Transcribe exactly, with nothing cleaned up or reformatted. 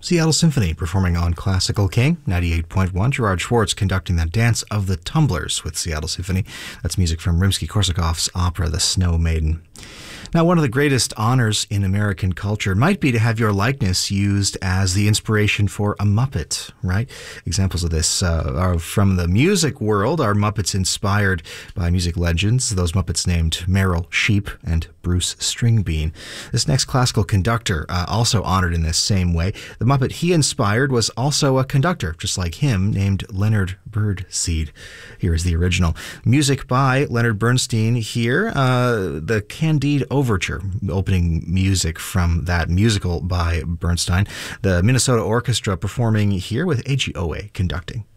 Seattle Symphony performing on Classical King, ninety-eight point one. Gerard Schwartz conducting the Dance of the Tumblers with Seattle Symphony. That's music from Rimsky-Korsakov's opera, The Snow Maiden. Now, one of the greatest honors in American culture might be to have your likeness used as the inspiration for a Muppet, right? Examples of this uh, are from the music world. Are Muppets inspired by music legends? Those Muppets named Meryl Sheep and Bruce Stringbean. This next classical conductor, uh, also honored in this same way. The Muppet he inspired was also a conductor, just like him, named Leonard Birdseed. Here is the original. Music by Leonard Bernstein here. Uh, the Candide Overture, opening music from that musical by Bernstein. The Minnesota Orchestra performing here with A G O A conducting.